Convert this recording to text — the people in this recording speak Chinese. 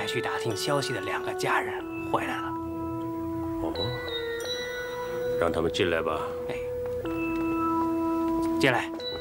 带去打听消息的2个家人回来了。 哦，让他们进来吧。 哎，进来。